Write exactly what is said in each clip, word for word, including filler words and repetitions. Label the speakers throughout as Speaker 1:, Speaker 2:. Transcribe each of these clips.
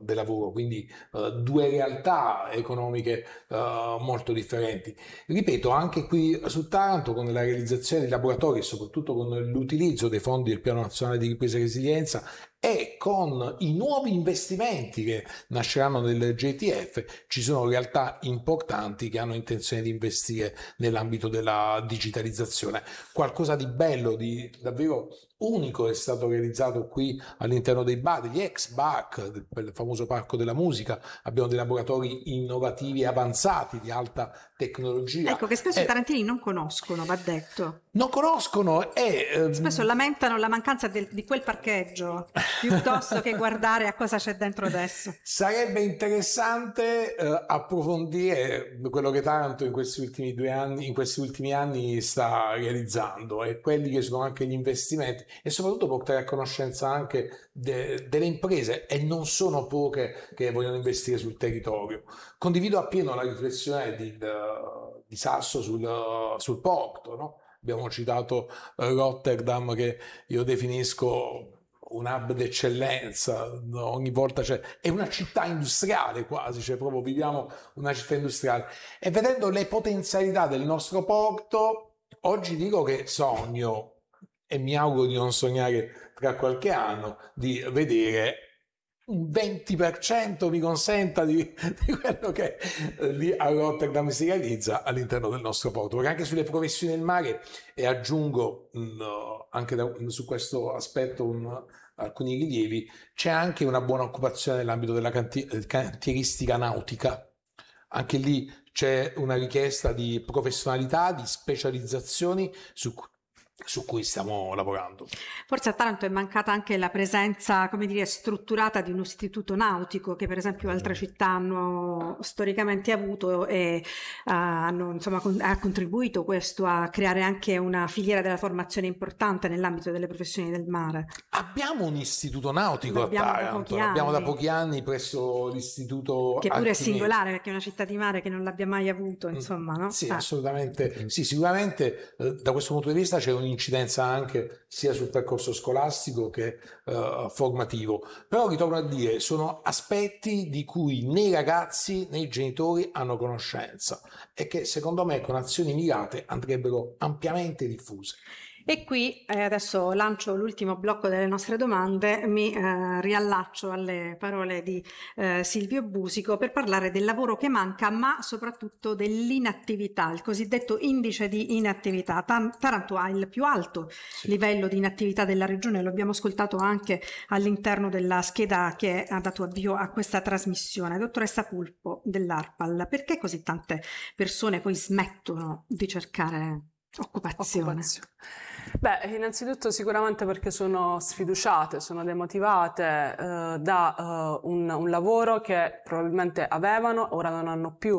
Speaker 1: del lavoro, quindi uh, due realtà economiche uh, molto differenti. Ripeto, anche qui su Taranto, con la realizzazione di laboratori e soprattutto con l'utilizzo dei fondi del Piano Nazionale di Ripresa e Resilienza e con i nuovi investimenti che nasceranno nel J T F, ci sono realtà importanti che hanno intenzione di investire nell'ambito della digitalizzazione. Qualcosa di bello, di davvero unico è stato realizzato qui all'interno dei bar, degli ex B A C, del famoso Parco della Musica. Abbiamo dei laboratori innovativi e avanzati di alta tecnologia.
Speaker 2: Ecco, che spesso
Speaker 1: eh,
Speaker 2: i tarantini non conoscono, va detto.
Speaker 1: Non conoscono e... Ehm,
Speaker 2: spesso lamentano la mancanza del, di quel parcheggio, piuttosto che guardare a cosa c'è dentro adesso.
Speaker 1: Sarebbe interessante eh, approfondire quello che Taranto in questi ultimi due anni, in questi ultimi anni sta realizzando e quelli che sono anche gli investimenti, e soprattutto portare a conoscenza anche de, delle imprese, e non sono poche, che vogliono investire sul territorio. Condivido appieno la riflessione di, di Sasso sul, sul porto, no? Abbiamo citato Rotterdam, che io definisco un hub d'eccellenza, no? Ogni volta c'è, è una città industriale quasi, cioè proprio viviamo una città industriale, e vedendo le potenzialità del nostro porto, oggi dico che sogno, e mi auguro di non sognare tra qualche anno, di vedere un venti per cento, mi consenta, di, di quello che eh, lì a Rotterdam si realizza all'interno del nostro porto, perché anche sulle professioni del mare, e aggiungo mh, anche da, su questo aspetto un, alcuni rilievi, c'è anche una buona occupazione nell'ambito della canti- cantieristica nautica. Anche lì c'è una richiesta di professionalità, di specializzazioni su cui su cui stiamo lavorando.
Speaker 2: Forse a Taranto è mancata anche la presenza, come dire, strutturata di un istituto nautico, che per esempio altre città hanno storicamente avuto, e uh, hanno, insomma, con- ha contribuito questo a creare anche una filiera della formazione importante nell'ambito delle professioni del mare.
Speaker 1: Abbiamo un istituto nautico a
Speaker 2: L'abbiamo da
Speaker 1: Taranto,
Speaker 2: pochi
Speaker 1: l'abbiamo da
Speaker 2: anni.
Speaker 1: pochi anni presso l'istituto
Speaker 2: Che pure è
Speaker 1: Archimede.
Speaker 2: singolare, perché è una città di mare che non l'abbia mai avuto, insomma, no?
Speaker 1: Sì,
Speaker 2: Ah.
Speaker 1: assolutamente. Sì, sicuramente eh, da questo punto di vista c'è un'incidenza anche sia sul percorso scolastico che eh, formativo. Però ritorno a dire, sono aspetti di cui né i ragazzi né i genitori hanno conoscenza e che secondo me con azioni mirate andrebbero ampiamente diffuse.
Speaker 2: E qui eh, adesso lancio l'ultimo blocco delle nostre domande, mi eh, riallaccio alle parole di eh, Silvio Busico per parlare del lavoro che manca, ma soprattutto dell'inattività, il cosiddetto indice di inattività. Taranto ha il più alto sì. livello di inattività della regione, lo abbiamo ascoltato anche all'interno della scheda che ha dato avvio a questa trasmissione. Dottoressa Pulpo dell'ARPAL, perché così tante persone poi smettono di cercare occupazione?
Speaker 3: occupazione. Beh, innanzitutto sicuramente perché sono sfiduciate, sono demotivate eh, da eh, un, un lavoro che probabilmente avevano, ora non hanno più,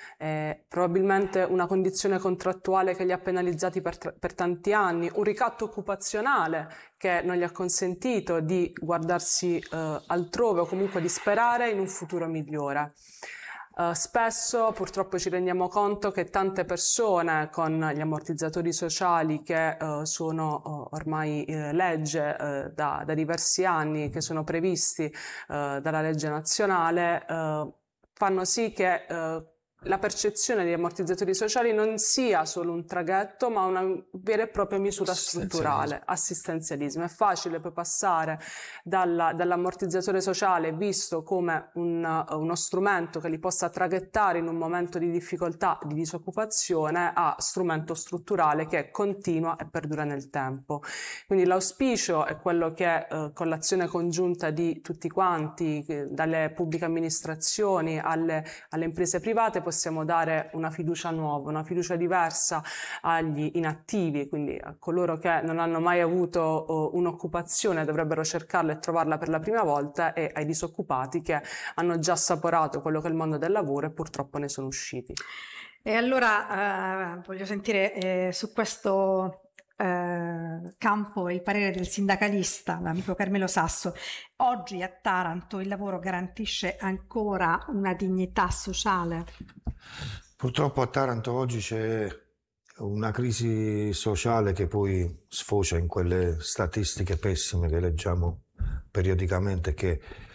Speaker 3: eh, probabilmente una condizione contrattuale che li ha penalizzati per, per tanti anni, un ricatto occupazionale che non gli ha consentito di guardarsi eh, altrove o comunque di sperare in un futuro migliore. Uh, spesso purtroppo ci rendiamo conto che tante persone con gli ammortizzatori sociali che uh, sono uh, ormai uh, legge uh, da, da diversi anni, che sono previsti uh, dalla legge nazionale, uh, fanno sì che uh, la percezione degli ammortizzatori sociali non sia solo un traghetto, ma una vera e propria misura strutturale, assistenzialismo. È facile poi passare dalla, dall'ammortizzatore sociale visto come un, uno strumento che li possa traghettare in un momento di difficoltà, di disoccupazione, a strumento strutturale che continua e perdura nel tempo. Quindi l'auspicio è quello che eh, con l'azione congiunta di tutti quanti, eh, dalle pubbliche amministrazioni alle, alle imprese private, possiamo dare una fiducia nuova, una fiducia diversa agli inattivi, quindi a coloro che non hanno mai avuto uh, un'occupazione, dovrebbero cercarla e trovarla per la prima volta, e ai disoccupati che hanno già assaporato quello che è il mondo del lavoro e purtroppo ne sono usciti.
Speaker 2: E allora eh, voglio sentire eh, su questo Eh, campo il parere del sindacalista, l'amico Carmelo Sasso. Oggi a Taranto il lavoro garantisce ancora una dignità sociale?
Speaker 4: Purtroppo a Taranto oggi c'è una crisi sociale che poi sfocia in quelle statistiche pessime che leggiamo periodicamente, che